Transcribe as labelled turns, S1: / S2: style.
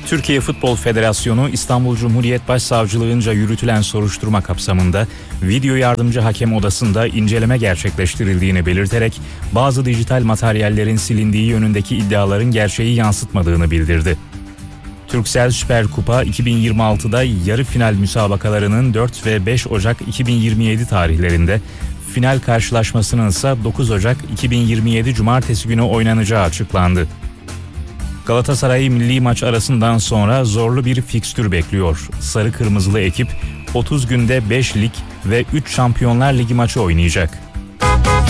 S1: Türkiye Futbol Federasyonu İstanbul Cumhuriyet Başsavcılığınca yürütülen soruşturma kapsamında video yardımcı hakem odasında inceleme gerçekleştirildiğini belirterek bazı dijital materyallerin silindiği yönündeki iddiaların gerçeği yansıtmadığını bildirdi. Turkcell Süper Kupa 2026'da yarı final müsabakalarının 4 ve 5 Ocak 2027 tarihlerinde, final karşılaşmasının ise 9 Ocak 2027 Cumartesi günü oynanacağı açıklandı. Galatasaray milli maç arasından sonra zorlu bir fikstür bekliyor. Sarı Kırmızılı ekip 30 günde 5 lig ve 3 Şampiyonlar Ligi maçı oynayacak.